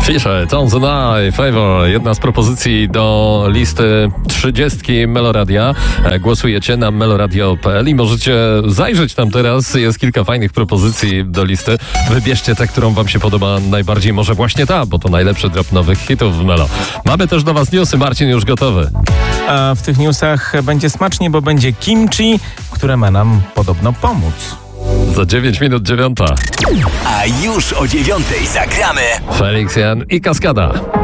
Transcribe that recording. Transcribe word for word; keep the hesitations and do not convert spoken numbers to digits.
Fisher, Tones and I, Favor, jedna z propozycji do listy trzydziestki Meloradia. Głosujecie na meloradio kropka p l i możecie zajrzeć tam teraz. Jest kilka fajnych propozycji do listy. Wybierzcie tę, którą wam się podoba najbardziej. Może właśnie ta, bo to najlepszy drop nowych hitów w Melo. Mamy też do was newsy. Marcin już gotowy. A w tych newsach będzie smacznie, bo będzie kimchi, które ma nam podobno pomóc. Za dziewięć minut dziewiąta. A już o dziewiątej zagramy Felix Jan i Kaskada.